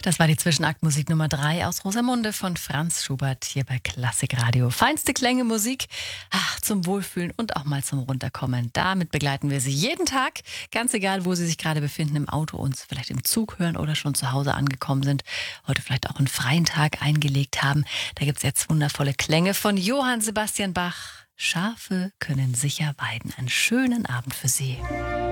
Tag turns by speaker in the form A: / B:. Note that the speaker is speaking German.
A: Das war die Zwischenaktmusik Nummer 3 aus Rosamunde von Franz Schubert hier bei Klassikradio. Feinste Klänge Musik, zum Wohlfühlen und auch mal zum Runterkommen. Damit begleiten wir Sie jeden Tag, ganz egal, wo Sie sich gerade befinden, im Auto, uns vielleicht im Zug hören oder schon zu Hause angekommen sind, heute vielleicht auch einen freien Tag eingelegt haben. Da gibt es jetzt wundervolle Klänge von Johann Sebastian Bach. Schafe können sicher weiden. Einen schönen Abend für Sie.